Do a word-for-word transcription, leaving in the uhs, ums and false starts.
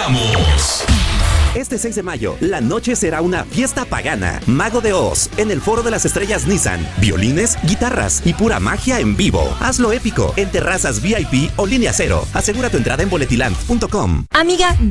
regresamos. Este seis de mayo, la noche será una fiesta pagana. Mago de Oz, en el Foro de las Estrellas Nissan. Violines, guitarras y pura magia en vivo. Hazlo épico en terrazas V I P o línea cero. Asegura tu entrada en boletiland punto com. Amiga,